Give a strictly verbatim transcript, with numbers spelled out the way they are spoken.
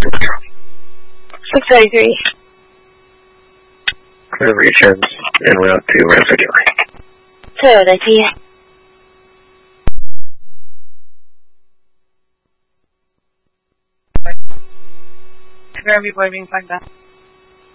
six thirty-three. Clear regions en route to refuge. Toyota T. Where are we boarding back then?